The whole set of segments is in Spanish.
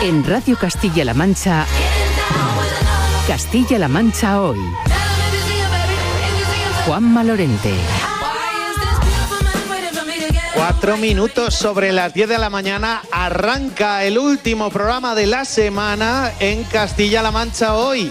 En Radio Castilla-La Mancha, Castilla-La Mancha Hoy. Juanma Lorente. 4 minutos sobre las 10 de la mañana, arranca el último programa de la semana en Castilla-La Mancha Hoy.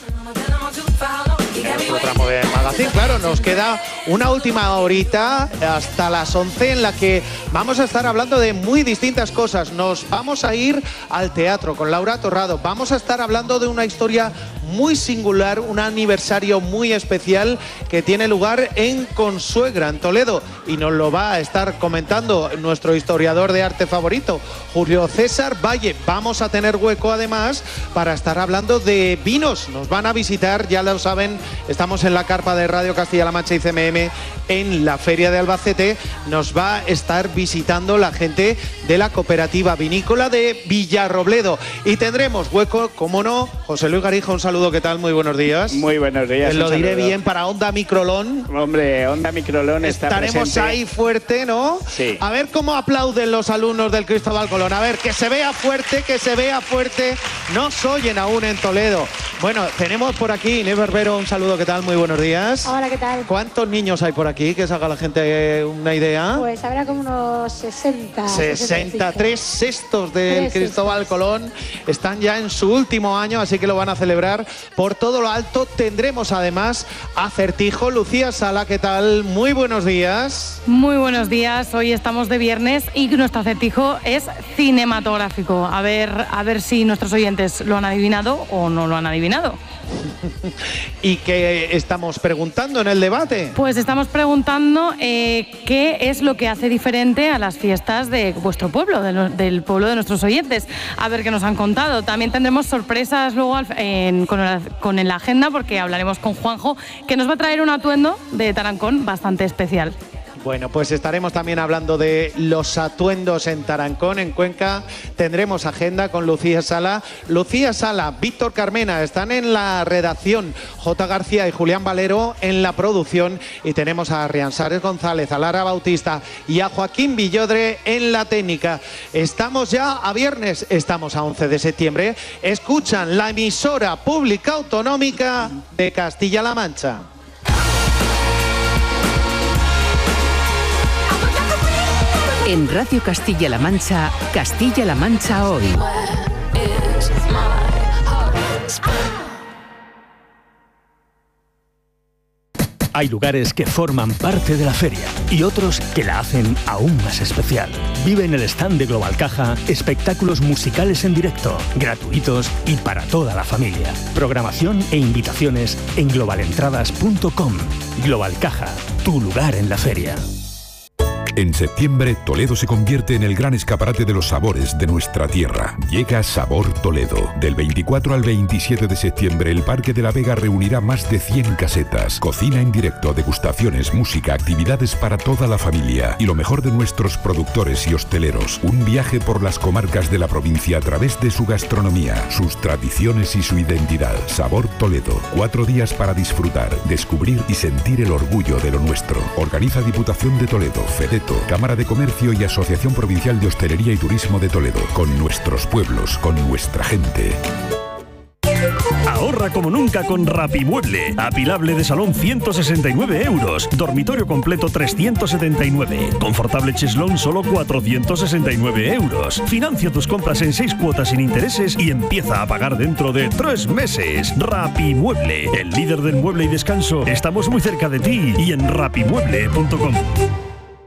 Otro tramo de magazine, claro, nos queda una última horita hasta las 11 en la que vamos a estar hablando de muy distintas cosas. Nos vamos a ir al teatro con Laura Torrado, vamos a estar hablando de una historia muy singular, un aniversario muy especial que tiene lugar en Consuegra, en Toledo, y nos lo va a estar comentando nuestro historiador de arte favorito, Julio César Valle. Vamos a tener hueco además para estar hablando de vinos. Nos van a visitar, ya lo saben, estamos en la carpa de Radio Castilla-La Mancha y CMM en la Feria de Albacete. Nos va a estar visitando la gente de la cooperativa vinícola de Villarrobledo y tendremos hueco, como no, José Luis Garijo, un saludo, ¿qué tal? Muy buenos días. Muy buenos días. Lo diré bien para Onda Microlón. Hombre, Onda Microlón está Estaremos presente. ahí fuerte, ¿no? Sí. A ver cómo aplauden los alumnos del Cristóbal Colón. A ver, que se vea fuerte, que se vea fuerte. No se oyen aún en Toledo. Bueno, tenemos por aquí Inés Berbero, un saludo, ¿qué tal? Muy buenos días. Hola, ¿qué tal? ¿Cuántos niños hay por aquí? Que se haga la gente una idea. Pues habrá como unos 60. 63 sextos del Cristóbal Colón están ya en su último año, así que lo van a celebrar por todo lo alto. Tendremos además acertijo. Lucía Sala, ¿qué tal? Muy buenos días. Muy buenos días. Hoy estamos de viernes y nuestro acertijo es cinematográfico. A ver si nuestros oyentes lo han adivinado o no lo han adivinado. ¿Y qué estamos preguntando en el debate? Pues estamos preguntando qué es lo que hace diferente a las fiestas de vuestro pueblo, del pueblo de nuestros oyentes. A ver qué nos han contado. También tendremos sorpresas luego con la agenda, porque hablaremos con Juanjo, que nos va a traer un atuendo de Tarancón bastante especial. Bueno, pues estaremos también hablando de los atuendos en Tarancón, en Cuenca. Tendremos agenda con Lucía Sala. Lucía Sala, Víctor Carmena están en la redacción, J. García y Julián Valero en la producción, y tenemos a Rian Sares González, a Lara Bautista y a Joaquín Villodre en la técnica. Estamos ya a viernes, estamos a 11 de septiembre. Escuchan la emisora pública autonómica de Castilla-La Mancha. En Radio Castilla-La Mancha, Castilla-La Mancha Hoy. Hay lugares que forman parte de la feria y otros que la hacen aún más especial. Vive en el stand de Global Caja espectáculos musicales en directo, gratuitos y para toda la familia. Programación e invitaciones en globalentradas.com. Global Caja, tu lugar en la feria. En septiembre, Toledo se convierte en el gran escaparate de los sabores de nuestra tierra. Llega Sabor Toledo. Del 24 al 27 de septiembre, el Parque de la Vega reunirá más de 100 casetas. Cocina en directo, degustaciones, música, actividades para toda la familia y lo mejor de nuestros productores y hosteleros. Un viaje por las comarcas de la provincia a través de su gastronomía, sus tradiciones y su identidad. Sabor Toledo. 4 días para disfrutar, descubrir y sentir el orgullo de lo nuestro. Organiza Diputación de Toledo, FEDETO, Cámara de Comercio y Asociación Provincial de Hostelería y Turismo de Toledo. Con nuestros pueblos, con nuestra gente. Ahorra como nunca con Rapimueble. Apilable de salón 169 euros. Dormitorio completo 379. Confortable cheslón solo 469 euros. Financia tus compras en 6 cuotas sin intereses y empieza a pagar dentro de 3 meses. Rapimueble, el líder del mueble y descanso. Estamos muy cerca de ti y en rapimueble.com.